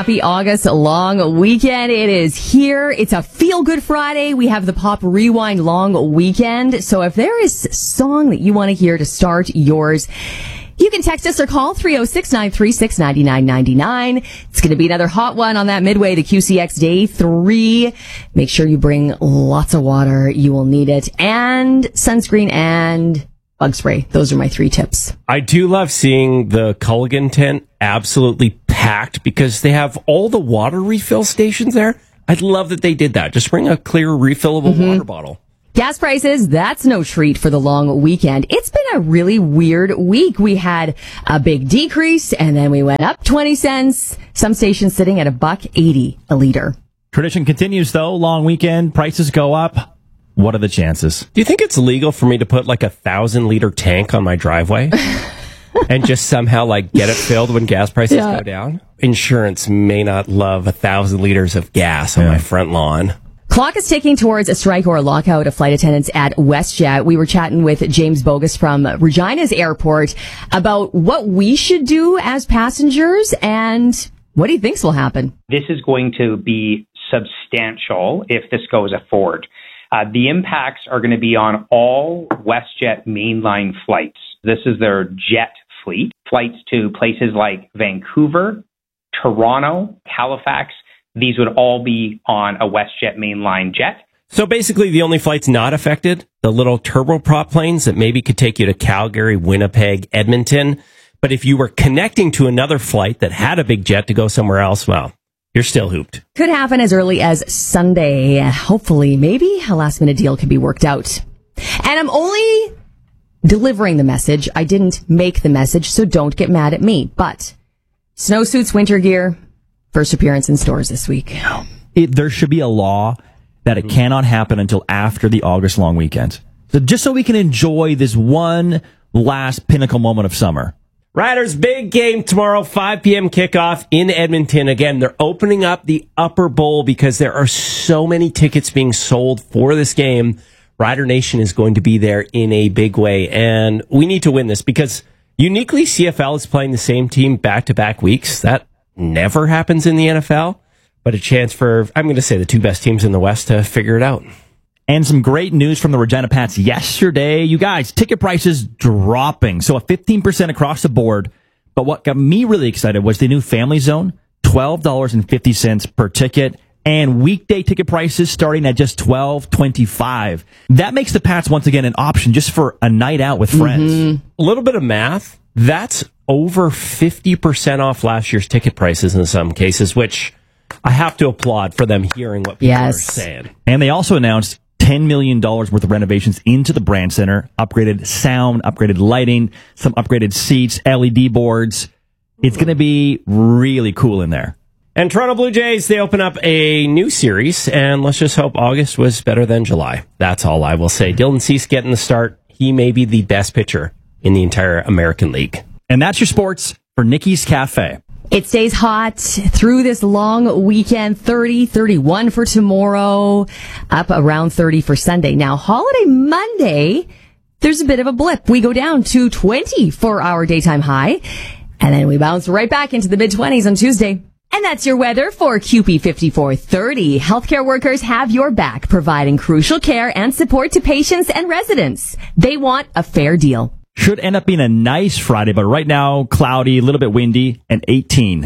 Happy August long weekend. It is here. It's a feel-good Friday. We have the Pop Rewind long weekend. So if there is a song that you want to hear to start yours, you can text us or call 306-936-9999. It's going to be another hot one on that midway, the QCX Day 3. Make sure you bring lots of water. You will need it. And sunscreen and bug spray. Those are my 3 tips. I do love seeing the Culligan tent absolutely packed because they have all the water refill stations there. I love that they did that. Just bring a clear refillable water bottle. Gas prices, that's no treat for the long weekend. It's been a really weird week. We had a big decrease and then we went up 20 cents. Some stations sitting at $1.80 a liter. Tradition continues though. Long weekend, prices go up. What are the chances? Do you think it's legal for me to put like 1,000-liter tank on my driveway and just somehow get it filled when gas prices go down? Insurance may not love 1,000 liters of gas on my front lawn. Clock is ticking towards a strike or a lockout of flight attendants at WestJet. We were chatting with James Bogus from Regina's airport about what we should do as passengers and what he thinks will happen. This is going to be substantial if this goes forward. The impacts are going to be on all WestJet mainline flights. This is their jet fleet. Flights to places like Vancouver, Toronto, Halifax. These would all be on a WestJet mainline jet. So basically the only flights not affected, the little turboprop planes that maybe could take you to Calgary, Winnipeg, Edmonton. But if you were connecting to another flight that had a big jet to go somewhere else, well, you're still hooped. Could happen as early as Sunday. Hopefully, maybe a last-minute deal can be worked out. And I'm only delivering the message. I didn't make the message, so don't get mad at me. But snowsuits, winter gear, first appearance in stores this week. There should be a law that it cannot happen until after the August long weekend. So just so we can enjoy this one last pinnacle moment of summer. Riders, big game tomorrow, 5 p.m. kickoff in Edmonton. Again, they're opening up the upper bowl because there are so many tickets being sold for this game. Rider Nation is going to be there in a big way, and we need to win this because uniquely CFL is playing the same team back-to-back weeks. That never happens in the NFL, but a chance for, I'm going to say, the 2 best teams in the West to figure it out. And some great news from the Regina Pats yesterday. You guys, ticket prices dropping. So a 15% across the board. But what got me really excited was the new Family Zone, $12.50 per ticket. And weekday ticket prices starting at just $12.25. That makes the Pats once again an option just for a night out with friends. A little bit of math. That's over 50% off last year's ticket prices in some cases, which I have to applaud for them hearing what people are saying. And they also announced $10 million worth of renovations into the Brand Center, upgraded sound, upgraded lighting, some upgraded seats, LED boards. It's going to be really cool in there. And Toronto Blue Jays, they open up a new series, and let's just hope August was better than July. That's all I will say. Dylan Cease getting the start. He may be the best pitcher in the entire American League. And that's your sports for Nikki's Cafe. It stays hot through this long weekend, 30, 31 for tomorrow, up around 30 for Sunday. Now, holiday Monday, there's a bit of a blip. We go down to 20 for our daytime high, and then we bounce right back into the mid-20s on Tuesday. And that's your weather for QP 5430. Healthcare workers have your back, providing crucial care and support to patients and residents. They want a fair deal. Should end up being a nice Friday, but right now, cloudy, a little bit windy, and 18.